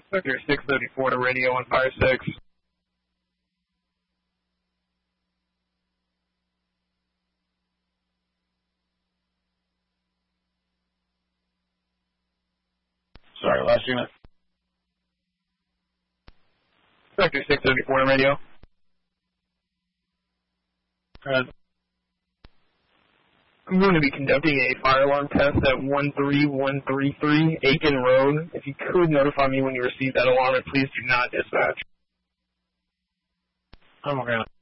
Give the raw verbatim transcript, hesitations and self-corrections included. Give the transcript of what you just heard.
Sector six thirty-four to radio on fire six. Sorry, last unit. Sector six thirty-four to radio. Good. I'm going to be conducting a fire alarm test at one three one three three Aiken Road. If you could notify me when you receive that alarm, and please do not dispatch. I'm okay.